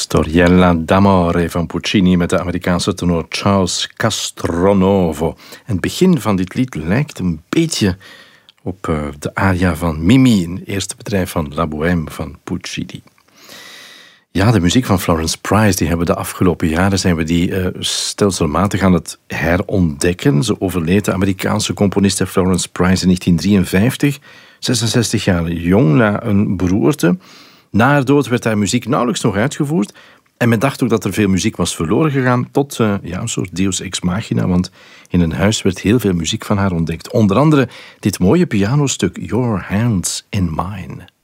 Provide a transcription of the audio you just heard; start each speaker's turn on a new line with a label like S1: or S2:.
S1: Storiella d'amore van Puccini met de Amerikaanse tenor Charles Castronovo. En het begin van dit lied lijkt een beetje op de aria van Mimi, een eerste bedrijf van La Bohème van Puccini. Ja, de muziek van Florence Price, die hebben de afgelopen jaren zijn we die stelselmatig aan het herontdekken. Ze overleed, de Amerikaanse componiste Florence Price, in 1953, 66 jaar jong, na een beroerte. Na haar dood werd haar muziek nauwelijks nog uitgevoerd. En men dacht ook dat er veel muziek was verloren gegaan, tot een soort deus ex machina, want in een huis werd heel veel muziek van haar ontdekt. Onder andere dit mooie pianostuk Your Hands in Mine.